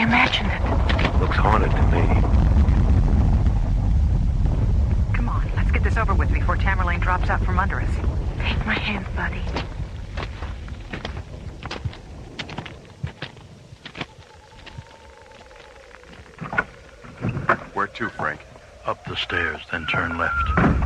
imagined it. Looks haunted to me. Come on, let's get this over with before Tamerlane drops out from under us. Take my hand, buddy. Where to, Frank? Up the stairs, then turn left.